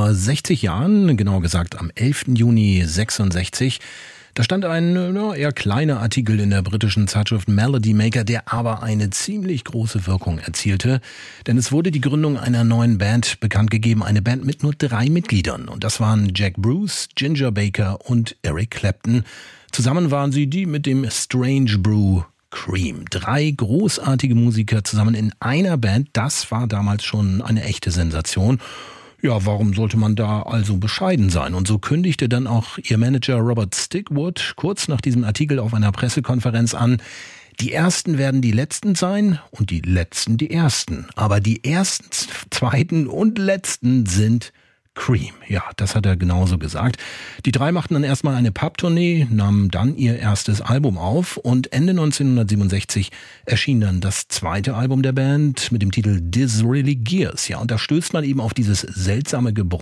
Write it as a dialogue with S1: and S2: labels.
S1: Vor 60 Jahren, genauer gesagt am 11. Juni 66, da stand ein eher kleiner Artikel in der britischen Zeitschrift Melody Maker, der aber eine ziemlich große Wirkung erzielte. Denn es wurde die Gründung einer neuen Band bekannt gegeben, eine Band mit nur 3 Mitgliedern. Und das waren Jack Bruce, Ginger Baker und Eric Clapton. Zusammen waren sie die mit dem Strange Brew Cream. 3 großartige Musiker zusammen in einer Band, das war damals schon eine echte Sensation. Ja, warum sollte man da also bescheiden sein? Und so kündigte dann auch ihr Manager Robert Stigwood kurz nach diesem Artikel auf einer Pressekonferenz an, die Ersten werden die Letzten sein und die Letzten die Ersten. Aber die Ersten, Zweiten und Letzten sind Cream. Ja, das hat er genauso gesagt. Die 3 machten dann erstmal eine Pub-Tournee, nahmen dann ihr erstes Album auf und Ende 1967 erschien dann das zweite Album der Band mit dem Titel Disraeli Gears. Ja, und da stößt man eben auf dieses seltsame Gebräu